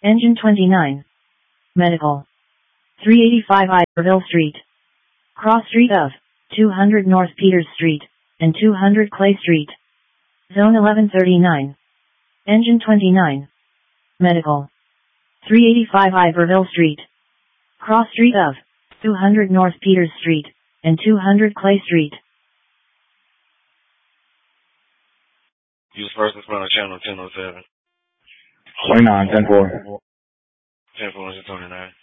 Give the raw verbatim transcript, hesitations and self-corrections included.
Engine twenty-nine. Medical. three eighty-five Iberville Street. Cross street of two hundred North Peters Street and two hundred Clay Street. Zone eleven thirty-nine. Engine twenty-nine. Medical. three eighty-five Iberville Street. Cross street of two hundred North Peters Street and two hundred Clay Street. Use first responder channel ten oh seven. twenty-nine, ten four. ten four, twenty-nine.